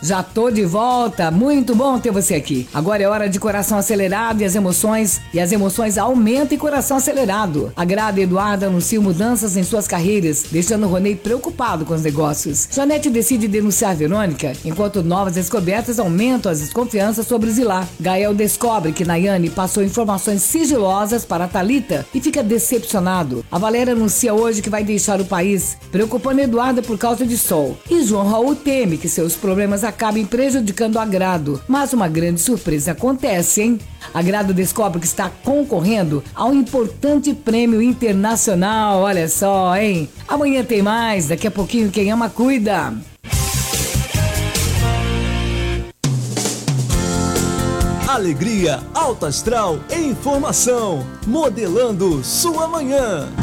Já tô de volta, muito bom ter você aqui. Agora é hora de coração acelerado e as emoções aumentam em coração acelerado. A Grada Eduarda anuncia mudanças em suas carreiras, deixando Ronei preocupado com os negócios. Janete decide denunciar Verônica, enquanto novas descobertas aumentam as desconfianças sobre Zilá. Gael descobre que Nayane passou informações sigilosas para Thalita e fica decepcionado. A Valéria anuncia hoje que vai deixar o país, preocupando Eduarda por causa de Sol. E João Raul teme que seus problemas acabem prejudicando a Grado. Mas uma grande surpresa acontece, hein? A Grado descobre que está concorrendo a um importante prêmio internacional. Olha só, hein? Amanhã tem mais. Daqui a pouquinho, quem ama, cuida. Alegria, alto astral e informação, modelando sua manhã.